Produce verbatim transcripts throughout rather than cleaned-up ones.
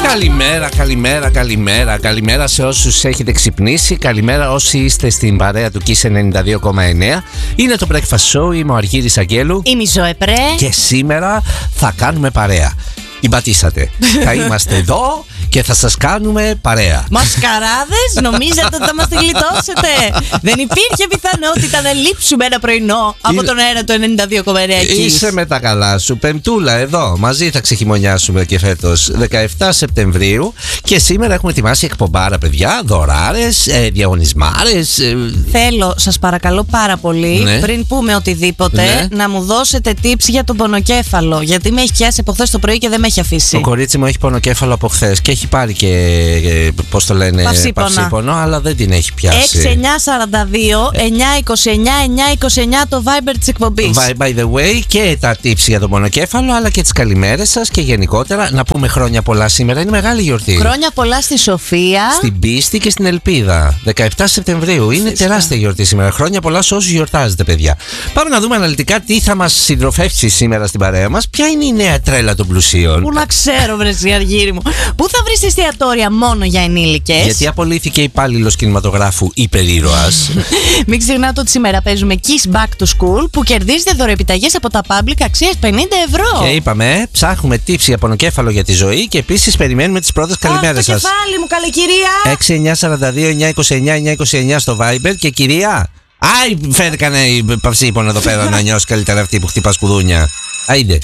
Καλημέρα, καλημέρα, καλημέρα. Καλημέρα σε όσους έχετε ξυπνήσει. Καλημέρα όσοι είστε στην παρέα του Kiss ενενήντα δύο κόμμα εννέα. Είναι το Breakfast Show, είμαι ο Αργύρης Αγγέλου. Είμαι η Ζωέ Πρέ. Και σήμερα θα κάνουμε παρέα. Την πατήσατε. Θα είμαστε εδώ και θα σας κάνουμε παρέα. Μασκαράδες, νομίζετε ότι θα μας τη γλιτώσετε? Δεν υπήρχε πιθανότητα να λείψουμε ένα πρωινό από τον αέρα του ενενήντα δύο κόμμα εννέα. Είσαι με τα καλά σου. Πεμπτούλα εδώ. Μαζί θα ξεχειμονιάσουμε και φέτος δεκαεφτά Σεπτεμβρίου. Και σήμερα έχουμε ετοιμάσει εκπομπάρα, παιδιά. Δωράρες, ε, διαγωνισμάρες. Ε... Θέλω, σας παρακαλώ πάρα πολύ, ναι, πριν πούμε οτιδήποτε, ναι, να μου δώσετε tips για τον πονοκέφαλο. Γιατί με έχει πιάσει από χθες το πρωί και δεν με έχει αφήσει. Το κορίτσι μου έχει πονοκέφαλο από χθες και έχει πάρει και, πώς το λένε, παυσίπονο. παυσίπονο, αλλά δεν την έχει πιάσει. έξι εννιά σαράντα δύο εννιά είκοσι εννιά εννιά είκοσι εννιά το Viber της εκπομπής. By the way, και τα tips για τον πονοκέφαλο, αλλά και τις καλημέρες σας και γενικότερα να πούμε χρόνια πολλά σήμερα. Είναι μεγάλη γιορτή. Χρόνια πολλά στη Σοφία, στην Πίστη και στην Ελπίδα. δεκαεφτά Σεπτεμβρίου. Είναι Φυσικά. τεράστια γιορτή σήμερα. Χρόνια πολλά σε όσους γιορτάζετε, παιδιά. Πάμε να δούμε αναλυτικά τι θα μας συντροφεύσει σήμερα στην παρέα μας. Ποια είναι η νέα τρέλα των πλουσίων. Πού να ξέρω, βρε Αργύρη μου. Πού θα βρεις εστιατόρια μόνο για ενήλικες? Γιατί απολύθηκε υπάλληλος κινηματογράφου υπερήρωας. Μην ξεχνάτε ότι σήμερα παίζουμε Kiss Back to School που κερδίζετε δωρεοεπιταγές από τα Public αξίας πενήντα ευρώ. Και είπαμε, ψάχνουμε tips για πονοκέφαλο για τη ζωή και επίσης περιμένουμε τις πρώτες καλημέρες σας. Το κεφάλι μου, καλή κυρία. έξι εννιά σαράντα δύο εννιά είκοσι εννιά εννιά είκοσι εννιά στο Viber. Και κυρία, άι, φέρκανε η παυσίπονο εδώ πέρα να νιώσει καλύτερα αυτή που χτυπά σκουδούνια. Άιντε.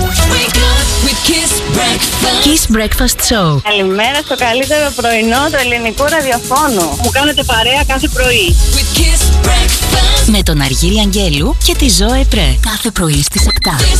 Kiss Breakfast Show. Καλημέρα στο καλύτερο πρωινό του ελληνικού ραδιοφώνου. Μου κάνετε παρέα κάθε πρωί. Με τον Αργύρη Αγγέλου και τη Ζωέ Πρέ. Κάθε πρωί στις επτά.